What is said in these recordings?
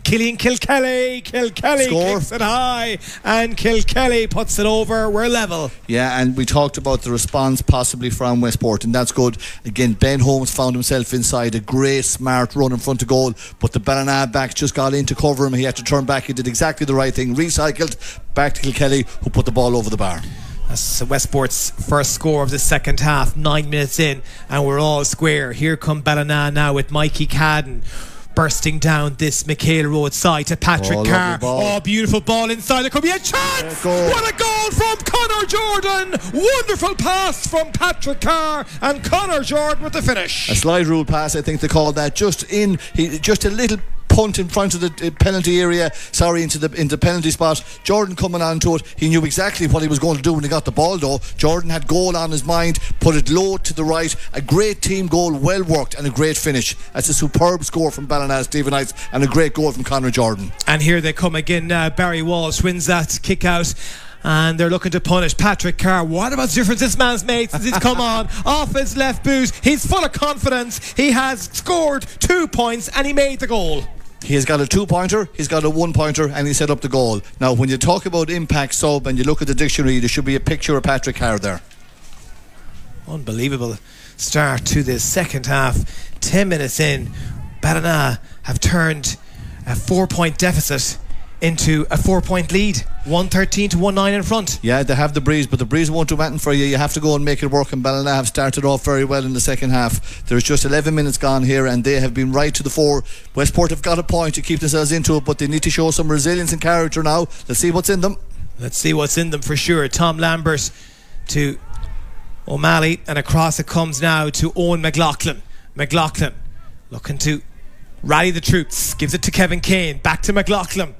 Killian Kilkelly kicks it high, and Kilkelly puts it over. We're level. Yeah, and we talked about the response possibly from Westport, and that's good. Again, Ben Holmes found himself inside a great smart run in front of goal, but the Ballina back just got in to cover him. He had to turn back. He did exactly the right thing, recycled back to Kilkelly, who put the ball over the bar. That's Westport's first score of the second half, 9 minutes in, and we're all square. Here come Ballina now with Mikey Cadden bursting down this McHale Road side to Patrick Carr. Oh, beautiful ball inside. There could be a chance. What a goal from Conor Jordan. Wonderful pass from Patrick Carr, and Conor Jordan with the finish. A slide rule pass, I think they called that. Just a little punt in front of the penalty area, into the penalty spot. Jordan coming onto it, he knew exactly what he was going to do when he got the ball though. Jordan had goal on his mind, put it low to the right. A great team goal, well worked, and a great finish. That's a superb score from Ballina Stephen Knights, and a great goal from Conor Jordan. And here they come again now. Barry Walsh wins that kick out, and they're looking to punish Patrick Carr. What about the difference this man's made since he's come on? Off his left boot, he's full of confidence. He has scored 2 points and he made the goal. He has got a 2-pointer, he's got a 1-pointer, and he set up the goal. Now when you talk about impact sub and you look at the dictionary, there should be a picture of Patrick Carr there. Unbelievable start to the second half. 10 minutes in, Ballina have turned a 4-point deficit into a 4-point lead, 113 to 19 in front. Yeah, they have the breeze, but the breeze won't do anything for you. You have to go and make it work, and Ballina have started off very well in the second half. There's just 11 minutes gone here, and they have been right to the fore. Westport have got a point to keep themselves into it, but they need to show some resilience and character now. Let's see what's in them. Let's see what's in them for sure. Tom Lambert to O'Malley, and across it comes now to Owen McLaughlin. McLaughlin looking to rally the troops, gives it to Kevin Kane, back to McLaughlin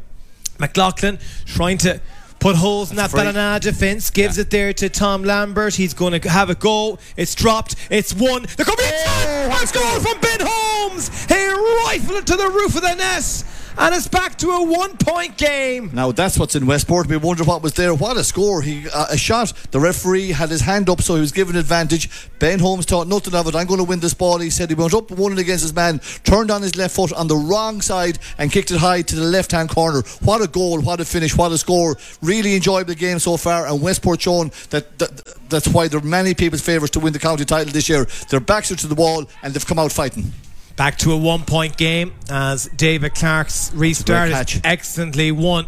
trying to put holes in that Ballina defence, gives it there to Tom Lambert. He's going to have a go. It's dropped, it's won. There could be a chance. Goal from Ben Holmes. He rifled it to the roof of the net, and it's back to a 1-point game. Now that's what's in Westport. We wonder what was there. What a score. A shot. The referee had his hand up, so he was given advantage. Ben Holmes thought nothing of it. I'm going to win this ball. He said he went up and won it against his man, turned on his left foot on the wrong side and kicked it high to the left hand corner. What a goal, what a finish, what a score. Really enjoyable game so far, and Westport shown that's why they're many people's favourites to win the county title this year. Their backs are to the wall and they've come out fighting. Back to a 1-point game as David Clark's restart is excellently won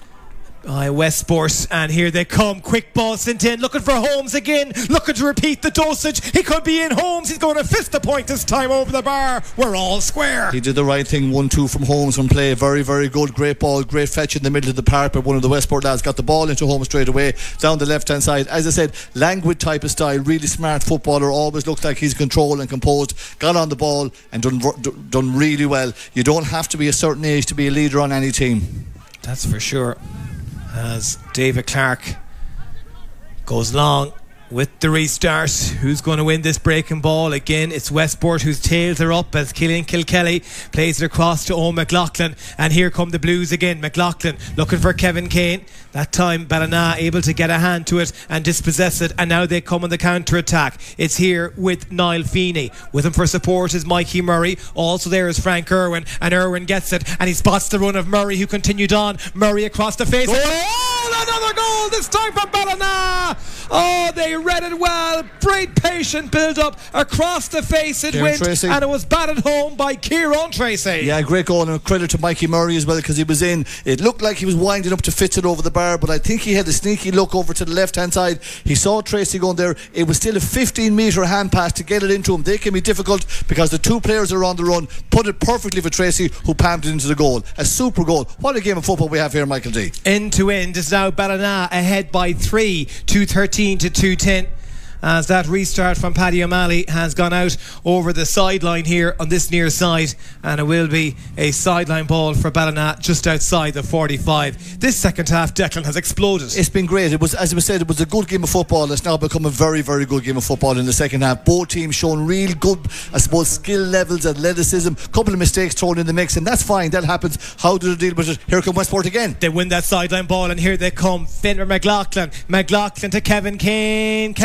by Westport, and here they come. Quick ball sent in, looking for Holmes again, looking to repeat the dosage. He could be in. Holmes, he's going to fist the point this time over the bar. We're all square. He did the right thing. 1-2 from Holmes from play. Very, very good. Great ball, great fetch in the middle of the park, but one of the Westport lads got the ball into Holmes straight away down the left hand side. As I said, languid type of style, really smart footballer, always looks like he's controlled and composed, got on the ball and done really well. You don't have to be a certain age to be a leader on any team. That's for sure. As David Clark goes long with the restart. Who's going to win this breaking ball? Again, it's Westport whose tails are up as Killian Kilkelly plays it across to Owen McLaughlin, and here come the Blues again. McLaughlin looking for Kevin Kane. That time Ballina able to get a hand to it and dispossess it, and now they come on the counter attack. It's here with Niall Feeney. With him for support is Mikey Murray. Also there is Frank Irwin, and Irwin gets it and he spots the run of Murray, who continued on. Murray across the face. Another goal, this time from Ballina. Oh, they read it well. Great patient build up across the face. It went Tracy, and it was batted home by Kieran Tracy. Yeah, great goal, and credit to Mikey Murray as well, because he was in. It looked like he was winding up to fit it over the bar, but I think he had a sneaky look over to the left hand side. He saw Tracy going there. It was still a 15-metre hand pass to get it into him. They can be difficult because the two players are on the run. Put it perfectly for Tracy, who palmed it into the goal. A super goal. What a game of football we have here, Michael D. End to end is now Ballina ahead by 3, 213 to 210. As that restart from Paddy O'Malley has gone out over the sideline here on this near side, and it will be a sideline ball for Ballina just outside the 45. This second half, Declan, has exploded. It's been great. It was, as it was said, it was a good game of football. It's now become a very, very good game of football in the second half. Both teams showing real good, I suppose, skill levels, athleticism, couple of mistakes thrown in the mix, and that's fine. That happens. How do they deal with it? Here come Westport again. They win that sideline ball, and here they come. Finner McLaughlin to Kevin Kane. Kevin Kane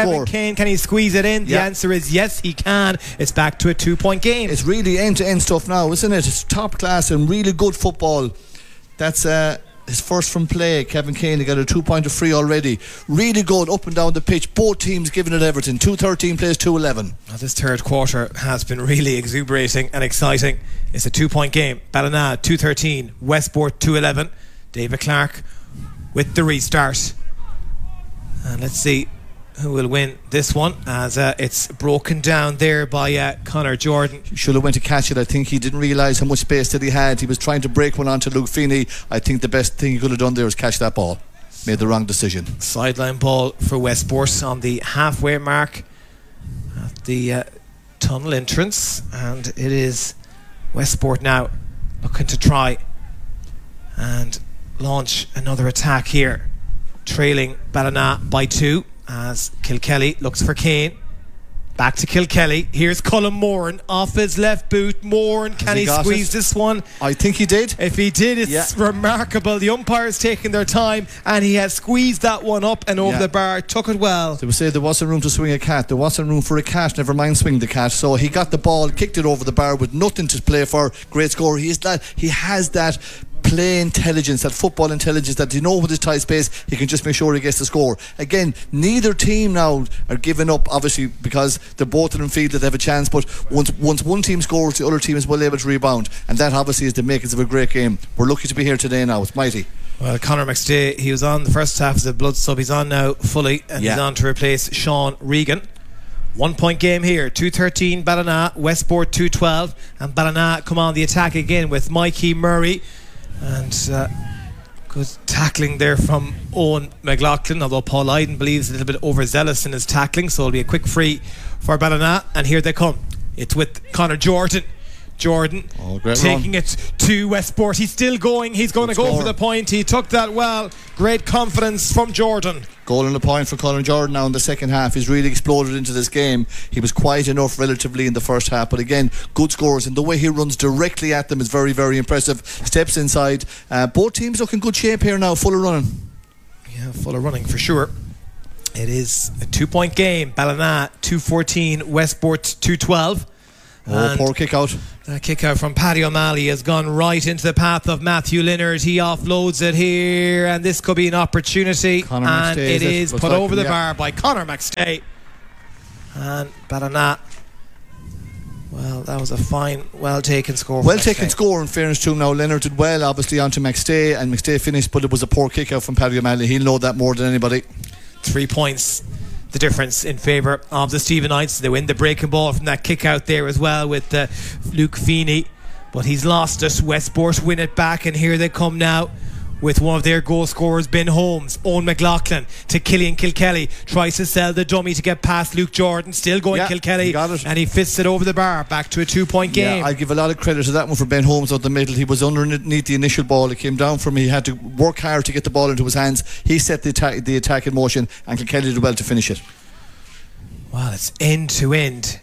Kane. Can he squeeze it in? The answer is yes, he can. It's back to a 2-point game. It's really end-to-end stuff now, isn't it? It's top class and really good football. That's his first from play. Kevin Kane, he got a 2-pointer free already. Really good up and down the pitch. Both teams giving it everything. 2-13 plays 2-11. Well, this third quarter has been really exuberating and exciting. It's a 2-point game. Ballina 2-13, Westport 2-11. David Clark with the restart. And let's see who will win this one, as it's broken down there by Conor Jordan. He should have went to catch it. I think he didn't realise how much space that he had. He was trying to break one onto Luke Feeney. I think the best thing he could have done there was catch that ball. Made the wrong decision. Sideline ball for Westport on the halfway mark at the tunnel entrance, and it is Westport now looking to try and launch another attack here, trailing Ballina by 2 as Kilkelly looks for Kane. Back to Kilkelly. Here's Colin Moran off his left boot. Moran, can he squeeze this one? I think he did. If he did, it's remarkable. The umpire's taking their time, and he has squeezed that one up and over the bar. Took it well. They would say there wasn't room to swing a cat. There wasn't room for a cat, never mind swing the cat. So he got the ball, kicked it over the bar with nothing to play for. Great score. He has that play intelligence, that football intelligence, that you know with his tight space he can just make sure he gets the score. Again, neither team now are giving up, obviously, because they're both of them feel that they have a chance, but once one team scores, the other team is well able to rebound, and that obviously is the makings of a great game. We're lucky to be here today now. It's mighty. Well, Conor McStay, he was on the first half as a blood sub. He's on now fully, and he's on to replace Sean Regan. 1-point game here. 2-13 Ballina, Westport 2-12, and Ballina come on the attack again with Mikey Murray. And good tackling there from Owen McLaughlin, although Paul Iden believes a little bit overzealous in his tackling, so it'll be a quick free for Ballina, and here they come. It's with Conor Jordan. Jordan taking it to Westport. He's still going. He's going to go for the point. He took that well. Great confidence from Jordan. Goal and a point for Colin Jordan now in the second half. He's really exploded into this game. He was quiet enough relatively in the first half, but again, good scores, and the way he runs directly at them is very, very impressive. Steps inside. Both teams look in good shape here now, full of running. Yeah, full of running for sure. It is a 2-point game. Ballina 2-14, Westport 2-12. Poor kick out. That kick out from Paddy O'Malley has gone right into the path of Matthew Leonard. He offloads it here, and this could be an opportunity. And it is put over the bar by Conor McStay. And Ballina, well, that was a fine, well taken score. Well taken score, in fairness to him now. Leonard did well, obviously, onto McStay, and McStay finished, but it was a poor kick out from Paddy O'Malley. He'll know that more than anybody. 3 points the difference in favour of the Stephen Knights. They win the breaking ball from that kick out there as well with Luke Feeney, but he's lost it. Westport win it back, and here they come now with one of their goal scorers, Ben Holmes. Owen McLaughlin to Killian Kilkelly, tries to sell the dummy to get past Luke Jordan. Still going Kilkelly, and he fists it over the bar. Back to a 2-point game. I give a lot of credit to that one for Ben Holmes out the middle. He was underneath the initial ball. It came down from him. He had to work hard to get the ball into his hands. He set the attack in motion, and Kilkelly did well to finish it. Well, it's end to end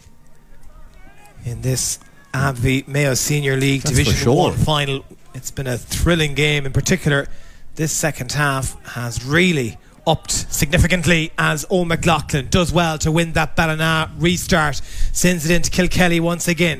in this AbbVie Mayo Senior League Division 1 final. It's been a thrilling game. In particular, this second half has really upped significantly as Owen McLaughlin does well to win that Ballina restart, sends it into Kilkelly once again,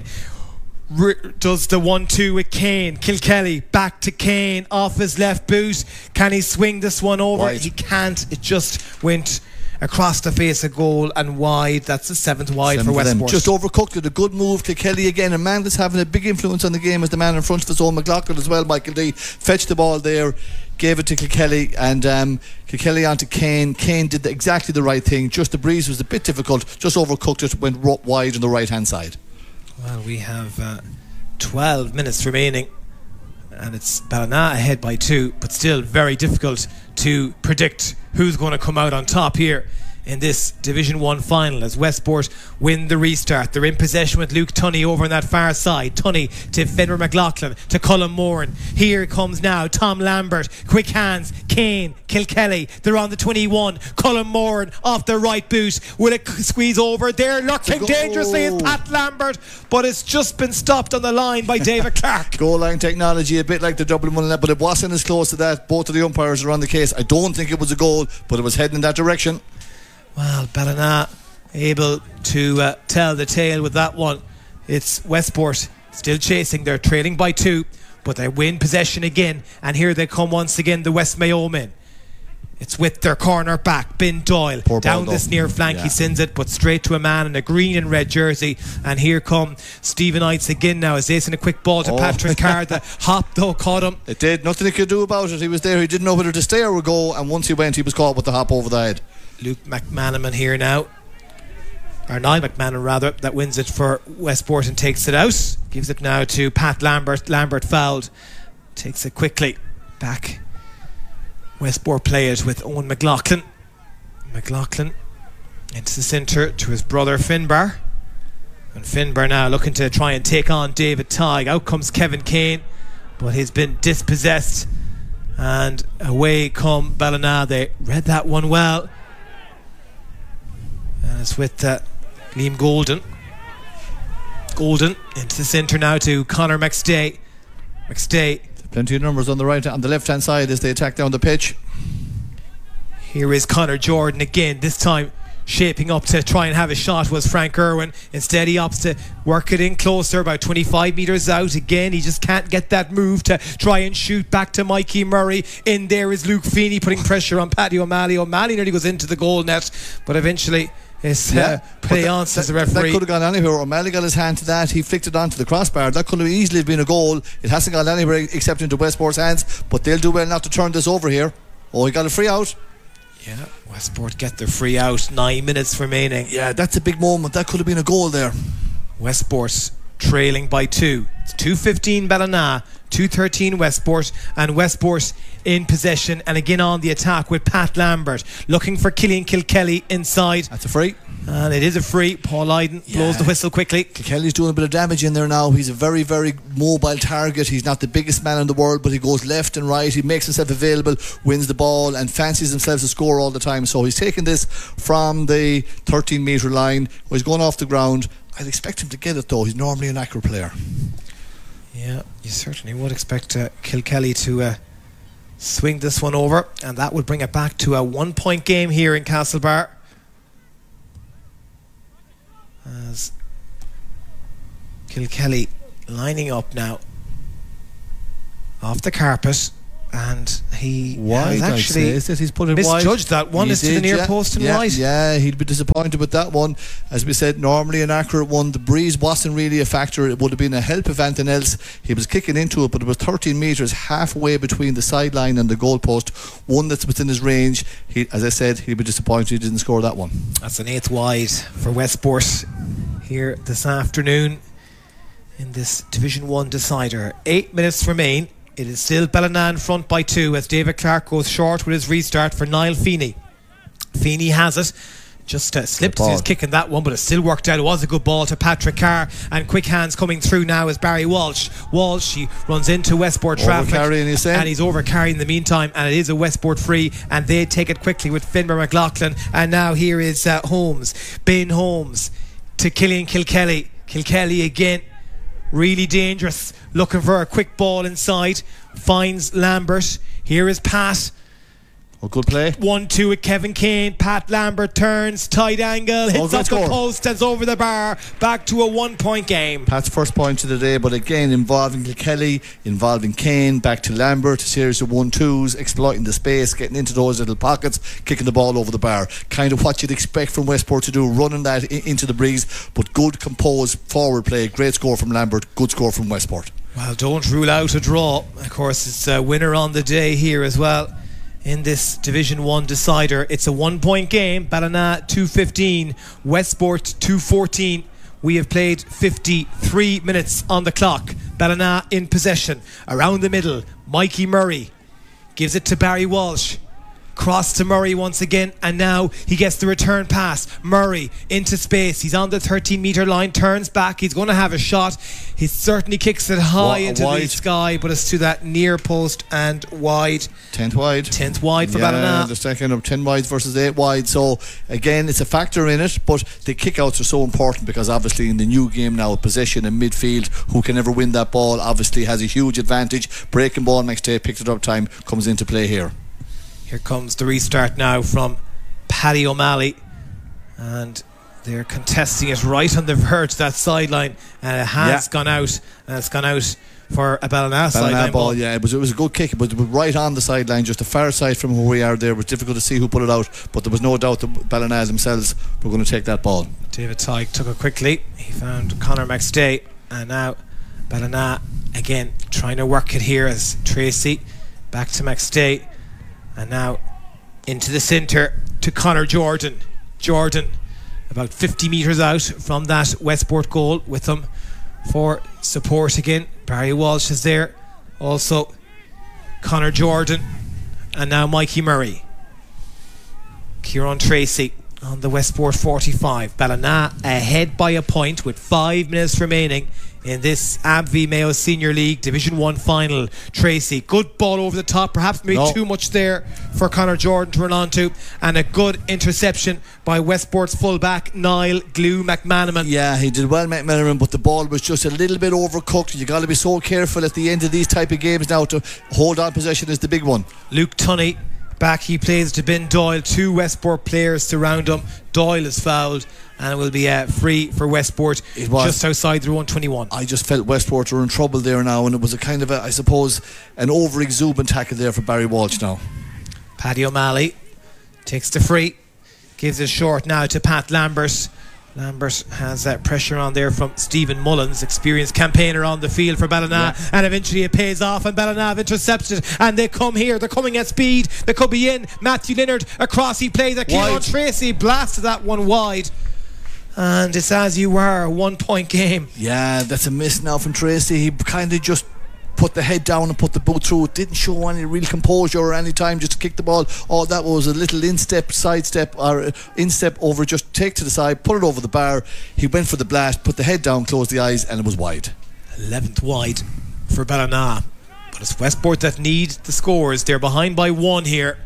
does the 1-2 with Kane. Kilkelly back to Kane off his left boot. Can he swing this one over? Wide. He can't. It just went across the face of goal and wide. That's the 7th wide for Westport. Just overcooked it. A good move. Kilkelly again, a man that's having a big influence on the game is the man in front of us, Owen McLaughlin as well. Michael D fetched the ball there, gave it to Kilkelly, and Kilkelly onto Kane. Kane did exactly the right thing. Just the breeze was a bit difficult. Just overcooked it, went wide on the right hand side. Well, we have 12 minutes remaining, and it's Ballina ahead by 2, but still very difficult to predict who's going to come out on top here in this Division 1 final as Westport win the restart. They're in possession with Luke Tunney over on that far side. Tunney to Fenrir McLaughlin to Colin Moran. Here comes now Tom Lambert. Quick hands. Kane, Kilkelly. They're on the 21. Colin Moran off the right boot. Will it squeeze over? They're lurking dangerously is Pat Lambert, but it's just been stopped on the line by David Clark. Goal line technology, a bit like the Dublin one, but it wasn't as close to that. Both of the umpires are on the case. I don't think it was a goal, but it was heading in that direction. Well, Ballina able to tell the tale with that one. It's Westport still chasing. They're trailing by 2, but they win possession again, and here they come once again, the West Mayo men. It's with their corner back, Ben Doyle, down this near flank. He sends it, but straight to a man in a green and red jersey. And here come Stephen Eites again now as they send a quick ball to Patrick Carr. The hop though caught him. It did. Nothing he could do about it. He was there. He didn't know whether to stay or go. And once he went, he was caught with the hop over the head. Luke McManaman here now. Or Niall McMahon rather, that wins it for Westport and takes it out. Gives it now to Pat Lambert. Lambert fouled. Takes it quickly back. Westport play it with Owen McLaughlin. McLaughlin into the centre to his brother Finbar. And Finbar now looking to try and take on David Tighe. Out comes Kevin Kane, but he's been dispossessed. And away come Ballina. They read that one well. And it's with Liam Golden. Golden into the centre now to Conor McStay. McStay. Plenty of numbers on the left hand side as they attack down the pitch. Here is Conor Jordan again, this time shaping up to try and have a shot was Frank Irwin. Instead he opts to work it in closer, about 25 metres out. Again he just can't get that move to try and shoot back to Mikey Murray. In there is Luke Feeney putting pressure on Paddy O'Malley. O'Malley nearly goes into the goal net, but eventually it's play on, says the referee. That could have gone anywhere. O'Malley got his hand to that. He flicked it onto the crossbar. That could have easily been a goal. It hasn't gone anywhere except into Westport's hands, but they'll do well not to turn this over here. Oh, he got a free out. Yeah, Westport get their free out. 9 minutes remaining. Yeah, that's a big moment. That could have been a goal there. Westport trailing by 2. It's 2:15 Ballina, 2:13 Westport, and Westport in possession and again on the attack with Pat Lambert looking for Killian Kilkelly inside. That's a free. And it is a free. Paul Lydon blows the whistle quickly. Kilkelly's doing a bit of damage in there now. He's a very, very mobile target. He's not the biggest man in the world, but he goes left and right. He makes himself available, wins the ball, and fancies himself to score all the time. So he's taking this from the 13 metre line. He's going off the ground. I'd expect him to get it though. He's normally an accurate player. Yeah, you certainly would expect Kilkelly to swing this one over, and that would bring it back to a 1-point game here in Castlebar. As Kilkelly lining up now off the carpet, and he has actually he's put it misjudged that one. It's to the near post and wide. Yeah, he'd be disappointed with that one. As we said, normally an accurate one. The breeze wasn't really a factor. It would have been a help if anything else. He was kicking into it, but it was 13 metres halfway between the sideline and the goalpost. One that's within his range. As I said, he'd be disappointed he didn't score that one. That's an 8th wide for Westport here this afternoon in this Division 1 decider. 8 minutes remain. It is still Ballina in front by 2 as David Clark goes short with his restart for Niall Feeney. Feeney has it. Just slipped his kick in that one, but it still worked out. It was a good ball to Patrick Carr, and quick hands coming through now is Barry Walsh. Walsh, he runs into Westport traffic, and he's overcarrying in the meantime, and it is a Westport free, and they take it quickly with Finbar McLaughlin. And now here is Holmes, Ben Holmes to Killian Kilkelly. Kilkelly again, really dangerous, looking for a quick ball inside, finds Lambert. Here is Pat. Oh, good play. 1-2 with Kevin Kane. Pat Lambert turns, tight angle, hits off the post, and over the bar. Back to a 1-point game. Pat's first point of the day, but again involving Kilkelly, involving Kane, back to Lambert. A series of 1-2s, exploiting the space, getting into those little pockets, kicking the ball over the bar. Kind of what you'd expect from Westport to do, running that into the breeze, but good composed forward play. Great score from Lambert, good score from Westport. Well, don't rule out a draw. Of course, it's a winner on the day here as well. In this Division 1 decider, it's a 1-point game. Ballina 2:15, Westport 2:14. We have played 53 minutes on the clock. Ballina in possession around the middle. Mikey Murray gives it to Barry Walsh. Cross to Murray once again, and now he gets the return pass. Murray into space. He's on the 13-metre line, turns back. He's going to have a shot. He certainly kicks it high into the sky, but it's to that near post and wide. 10th wide. 10th wide for Ballina. The second of 10 wides versus 8 wide. So again, it's a factor in it, but the kickouts are so important because obviously in the new game now, possession in midfield, who can ever win that ball obviously has a huge advantage. Breaking ball next day, picked it up time, comes into play here. Here comes the restart now from Paddy O'Malley, and They're contesting it right on the verge of that sideline, and it has gone out, and it's gone out for a Ballina sideline ball. Yeah, it was a good kick. It was right on the sideline, just the far side from where we are there. It was difficult to see who put it out, but there was no doubt the Ballina themselves were going to take that ball. David Tighe took it quickly. He found Conor McStay, and now Ballina again trying to work it here as Tracy back to McStay, and now into the centre to Conor Jordan. Jordan about 50 metres out from that Westport goal with them for support again. Barry Walsh is there, also Conor Jordan, and now Mikey Murray. Kieran Tracy on the Westport 45. Ballina ahead by a point with 5 minutes remaining in this AbbVie Mayo Senior League Division 1 final. Tracy, good ball over the top, perhaps maybe too much there for Conor Jordan to run onto, and a good interception by Westport's fullback Niall Glue McManaman. Yeah, he did well, McManaman, but the ball was just a little bit overcooked. You got to be so careful at the end of these type of games now to hold on possession is the big one. Luke Tunney back, he plays to Ben Doyle. 2 Westport players surround him. Doyle is fouled and it will be free for Westport just outside the 121. I just felt Westport were in trouble there now, and it was a kind of I suppose an over exuberant tackle there for Barry Walsh now. Paddy O'Malley takes the free, gives it short now to Pat Lambert. Lambert has that pressure on there from Stephen Mullins, experienced campaigner on the field for Ballina, and eventually it pays off, and Ballina have intercepted, and they come here, they're coming at speed, they could be in. Matthew Leonard across, he plays at Kieran Tracy, blasted that one wide, and it's as you were, a 1 point game. Yeah, that's a miss now from Tracy. He kind of just put the head down and put the boot through. It didn't show any real composure or any time just to kick the ball. All that was a little instep, sidestep, or instep over, just take to the side, put it over the bar. He went for the blast, put the head down, closed the eyes, and it was wide. 11th wide for Ballina, but it's Westport that need the scores. They're behind by 1 here.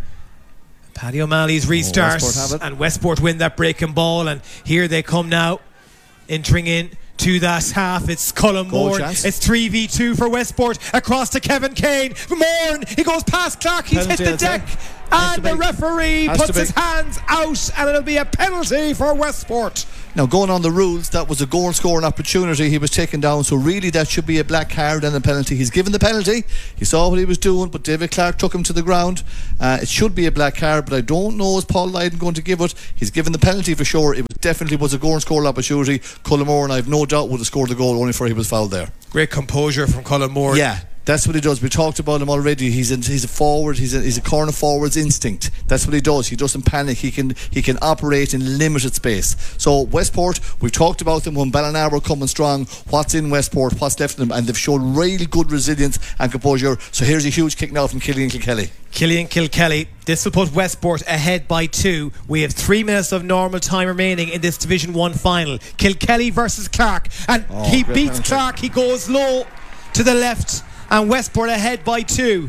Paddy O'Malley's restarts, and Westport win that breaking ball, and here they come now, entering in to that half. It's Colin Moore. It's 3v2 for Westport across to Kevin Kane. Moore, he goes past Clark, he's hit the deck, and the referee puts his hands out, and it'll be a penalty for Westport. Now, going on the rules, that was a goal scoring opportunity. He was taken down, so really that should be a black card and a penalty. He's given the penalty, he saw what he was doing, but David Clark took him to the ground. It should be a black card, but I don't know, is Paul Lydon going to give it? He's given the penalty for sure. It definitely was a goal scoring opportunity. Cullen Moore, and I have no doubt, would have scored the goal, only for he was fouled there. Great composure from Cullen Moore. Yeah, that's what he does. We talked about him already. He's a forward. He's a corner forward's instinct. That's what he does. He doesn't panic. He can operate in limited space. So Westport, we've talked about them when Ballina were coming strong. What's in Westport? What's left of them? And they've shown real good resilience and composure. So here's a huge kick now from Killian Kilkelly. Killian Kilkelly. This will put Westport ahead by 2. We have 3 minutes of normal time remaining in this Division 1 final. Kilkelly versus Clark, and he beats Clark. He goes low to the left, and Westport ahead by 2.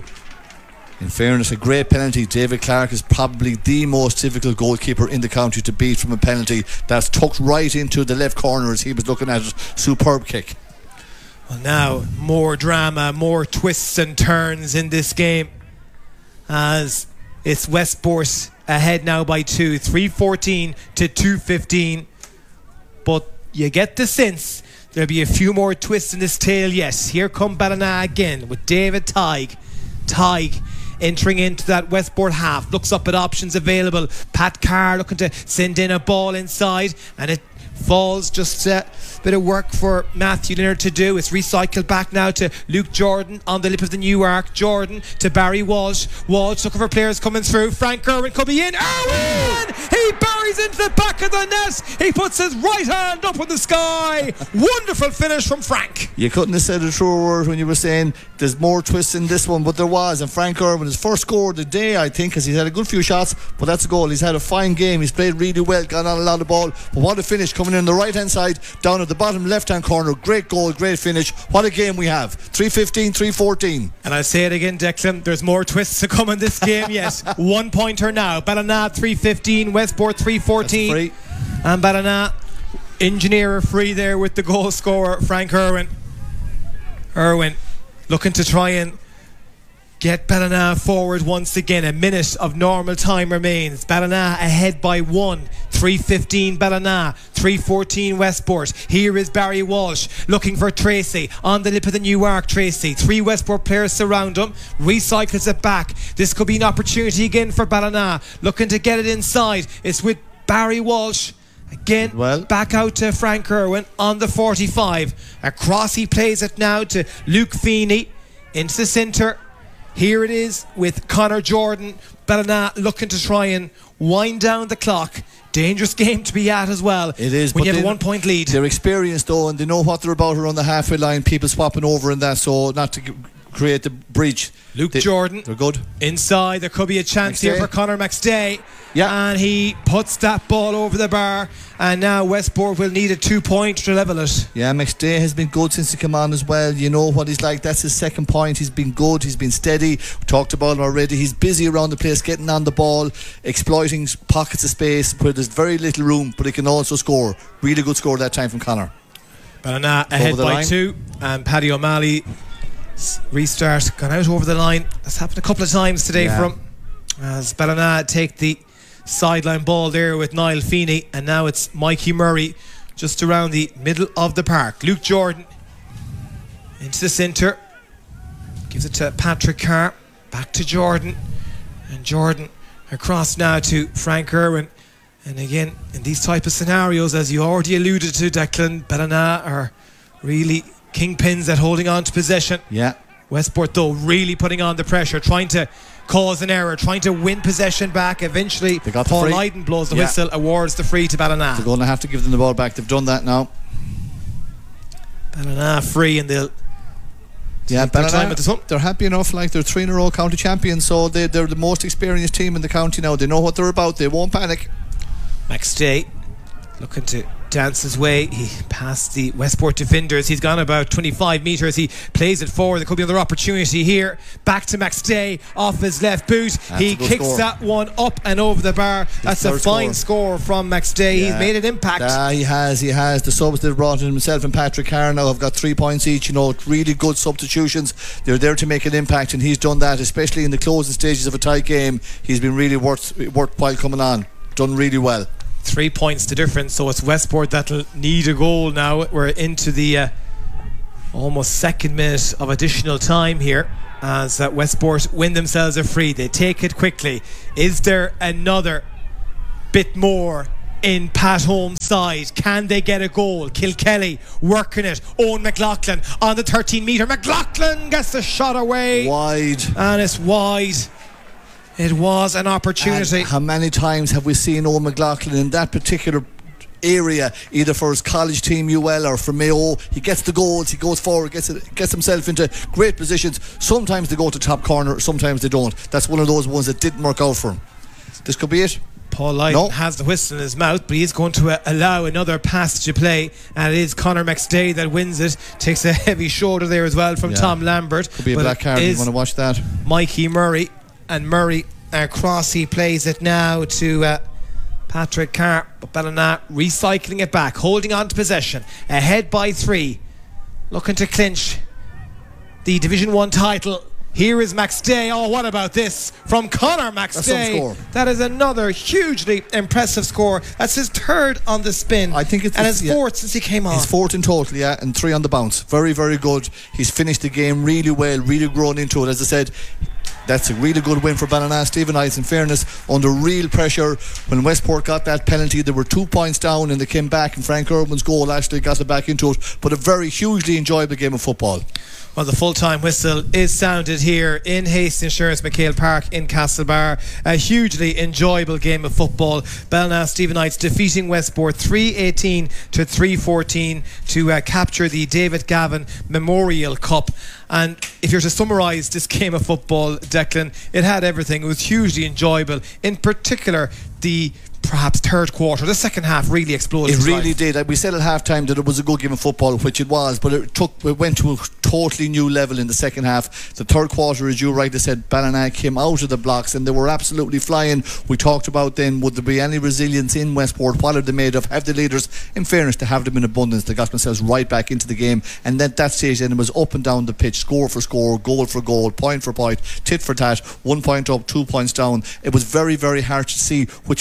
In fairness, a great penalty. David Clark is probably the most difficult goalkeeper in the county to beat from a penalty. That's tucked right into the left corner as he was looking at it. Superb kick. Well, now more drama, more twists and turns in this game, as it's Westport ahead now by 2, 3:14 to 2:15. But you get the sense there'll be a few more twists in this tale yet. Here come Ballina again with David Tighe. Tighe entering into that Westport half, looks up at options available. Pat Carr looking to send in a ball inside, and it falls. Just a bit of work for Matthew Leonard to do. It's recycled back now to Luke Jordan on the lip of the new arc. Jordan to Barry Walsh. Walsh looking for players coming through. Frank Irwin could be in. Irwin! He buries into the back of the net. He puts his right hand up in the sky. Wonderful finish from Frank. You couldn't have said a truer word when you were saying there's more twists in this one, but there was. And Frank Irwin, his first score of the day, I think, because he's had a good few shots, but that's a goal. He's had a fine game. He's played really well, got on a lot of ball. But what a finish coming in the right hand side, down at the bottom left hand corner. Great goal, great finish. What a game we have. 3:15, 3:14. And I'll say it again, Declan, there's more twists to come in this game. Yes, 1 pointer now. Ballina 3:15, Westport 3:14, and Ballina engineer a free there with the goal scorer Frank Irwin. Irwin looking to try and get Ballina forward once again. A minute of normal time remains. Ballina ahead by 1, 3:15 Ballina, 3:14 Westport. Here is Barry Walsh looking for Tracy on the lip of the new arc. Tracy, 3 Westport players surround him, recycles it back. This could be an opportunity again for Ballina, looking to get it inside. It's with Barry Walsh again, back out to Frank Irwin on the 45. Across he plays it now to Luke Feeney into the centre. Here it is with Conor Jordan. Ballina looking to try and wind down the clock. Dangerous game to be at as well. It is, when you have a 1 point lead. They're experienced though, and they know what they're about around the halfway line. People swapping over and that, so not to create the breach. Luke Jordan, they're good inside. There could be a chance here for Conor McStay. And he puts that ball over the bar, and now Westport will need a 2 point to level it. McStay has been good since he came on as well. You know what he's like. That's his second point. He's been good, he's been steady. We talked about him already. He's busy around the place, getting on the ball, exploiting pockets of space where there's very little room, but he can also score. Really good score that time from Conor. Ballina ahead by line. 2, and Paddy O'Malley restart, gone out over the line. That's happened a couple of times today for him, as Ballina take the sideline ball there with Niall Feeney, and now it's Mikey Murray just around the middle of the park. Luke Jordan into the centre, gives it to Patrick Carr, back to Jordan, and Jordan across now to Frank Irwin. And again, in these type of scenarios, as you already alluded to, Declan, Ballina are really kingpins at holding on to possession. Westport though really putting on the pressure, trying to cause an error, trying to win possession back. Eventually Paul Lydon blows the whistle, awards the free to Ballina. They're going to have to give them the ball back. They've done that now. Ballina free, and they'll Ballina, they're happy enough. Like, they're 3 in a row county champions, so they're the most experienced team in the county now. They know what they're about. They won't panic. McStay looking to dance his way. He passed the Westport defenders. He's gone about 25 metres. He plays it forward. There could be another opportunity here. Back to McStay off his left boot. He kicks that one up and over the bar. That's a fine score from McStay. He's made an impact. He has. The subs they've brought in, himself and Patrick Carr now have got 3 points each. You know, really good substitutions. They're there to make an impact, and he's done that, especially in the closing stages of a tight game. He's been really worthwhile coming on. Done really well. 3 points to difference, so it's Westport that'll need a goal now. We're into the almost second minute of additional time here, as Westport win themselves a free. They take it quickly. Is there another bit more in Pat Holmes' side? Can they get a goal? Kilkelly working it. Owen McLaughlin on the 13 metre. McLaughlin gets the shot away. Wide. And it's wide. It was an opportunity. And how many times have we seen Owen McLaughlin in that particular area, either for his college team UL or for Mayo? He gets the goals, he goes forward, gets himself into great positions. Sometimes they go to top corner, sometimes they don't. That's one of those ones that didn't work out for him. This could be it. Paul Lydon has the whistle in his mouth, but he's going to allow another passage to play, and it is Conor McStay that wins it. Takes a heavy shoulder there as well from Tom Lambert. Could be a black card. You want to watch that? Mikey Murray, and Murray across, he plays it now to Patrick Carr, but Ballina recycling it back, holding on to possession, ahead by 3, looking to clinch the Division 1 title. Here is McStay. Oh, what about this from Conor McStay? That is another hugely impressive score. That's his 3rd on the spin. I think it's his 4th since he came on. His 4th in total, and 3 on the bounce. Very, very good. He's finished the game really well, really grown into it. As I said, that's a really good win for Ballina. Stephen Ives, in fairness, under real pressure. When Westport got that penalty, they were 2 points down, and they came back, and Frank Irwin's goal actually got it back into it. But a very hugely enjoyable game of football. Well, the full-time whistle is sounded here in Hastings Insurance McHale Park in Castlebar. A hugely enjoyable game of football. Ballina Stephen Knights defeating Westport 3-18 to 3-14 to capture the David Gavin Memorial Cup. And if you're to summarise this game of football, Declan, it had everything. It was hugely enjoyable. In particular, the perhaps 3rd quarter, the second half really exploded. It really did. We said at half time that it was a good game of football, which it was, but it went to a totally new level in the second half. The 3rd quarter, as you rightly said, Ballina came out of the blocks and they were absolutely flying. We talked about then, would there be any resilience in Westport? What are they made of? Have the leaders, in fairness, to have them in abundance? They got themselves right back into the game, and then that stage then it was up and down the pitch, score for score, goal for goal, point for point, tit for tat, 1 point up, 2 points down. It was very, very hard to see which way the game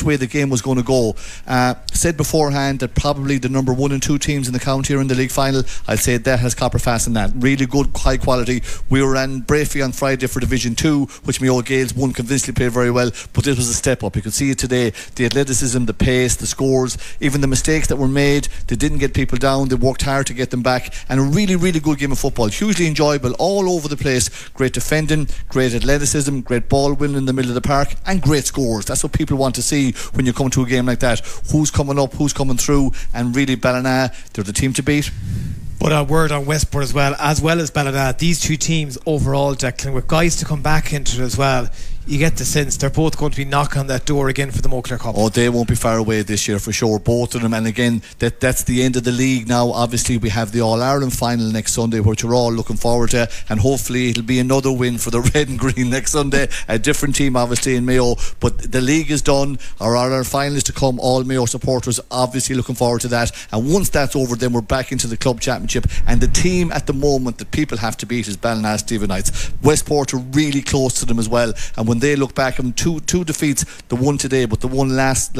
was going to go. Said beforehand that probably the number 1 and 2 teams in the county are in the league final. I'd say that has Copperfast in that. Really good, high quality. We were in Brafey on Friday for Division 2, which Mayo Gales won convincingly, played very well, but this was a step up. You could see it today, the athleticism, the pace, the scores, even the mistakes that were made. They didn't get people down, they worked hard to get them back, and a really, really good game of football, hugely enjoyable, all over the place. Great defending, great athleticism, great ball winning in the middle of the park, and great scores. That's what people want to see when you come to a game like that. Who's coming up, who's coming through, and really Ballina, they're the team to beat. But a word on Westport as well as Ballina. These two teams overall, Declan, with guys to come back into it as well, you get the sense they're both going to be knocking on that door again for the Moncler Cup. Oh, they won't be far away this year for sure, both of them. And again, that's the end of the league now. Obviously we have the All-Ireland final next Sunday, which we're all looking forward to, and hopefully it'll be another win for the red and green next Sunday. A different team obviously in Mayo, but the league is done. Our All-Ireland final is to come. All Mayo supporters obviously looking forward to that, and once that's over, then we're back into the club championship. And the team at the moment that people have to beat is Ballina Stevenage. Westport are really close to them as well, and when they look back on two defeats, the one today but the one last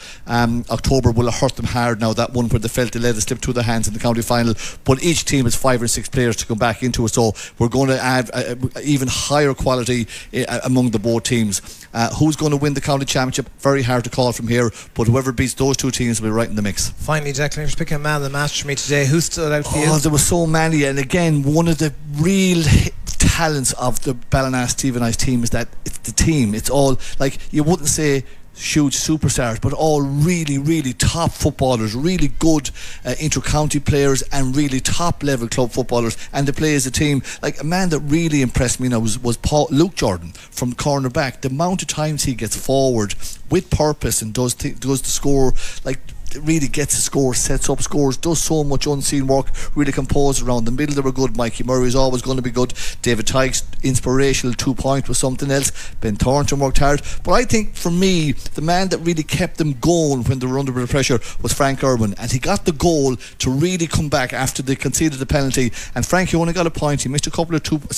October will have hurt them hard now, that one where they felt they let it slip through their hands in the county final. But each team has 5 or 6 players to come back into it, so we're going to add even higher quality among the both teams. Who's going to win the county championship? Very hard to call from here, but whoever beats those two teams will be right in the mix. Finally, Declan, just picking a man of the match for me today. Who stood out for you? There were so many, and again, one of the real talents of the Ballina Stevenage team is that it's the team. It's all, like, you wouldn't say huge superstars, but all really, really top footballers, really good inter-county players, and really top level club footballers, and they play as a team. Like, a man that really impressed me now was Luke Jordan from cornerback. The amount of times he gets forward with purpose and does the score, like, really gets a score, sets up scores, does so much unseen work, really composed around the middle. They were good. Mikey Murray is always going to be good. David Tykes, inspirational 2-point was something else. Ben Thornton worked hard. But I think for me, the man that really kept them going when they were under a bit of pressure was Frank Irwin, and he got the goal to really come back after they conceded the penalty. And Frank, he only got a point. He missed a couple of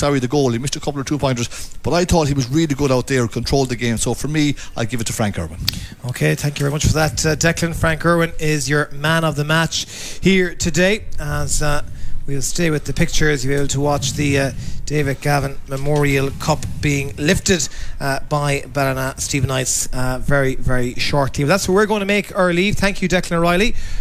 he missed a couple of 2-pointers, but I thought he was really good out there, controlled the game. So for me, I'll give it to Frank Irwin. Okay, thank you very much for that, Declan. Frank Irwin is your man of the match here today, as we'll stay with the pictures. You'll be able to watch the David Gavin Memorial Cup being lifted by Ballina Stevenage very, very shortly. But that's where we're going to make our leave. Thank you, Declan O'Reilly.